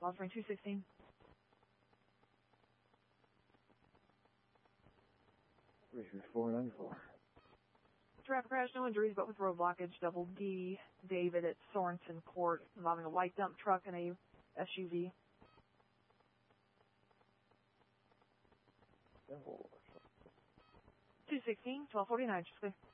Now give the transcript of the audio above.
Offering 216. $494. Traffic crash, no injuries, but with road blockage. Double D, David at Sorensen Court, involving a white dump truck and a SUV. 216, 1249, just clear.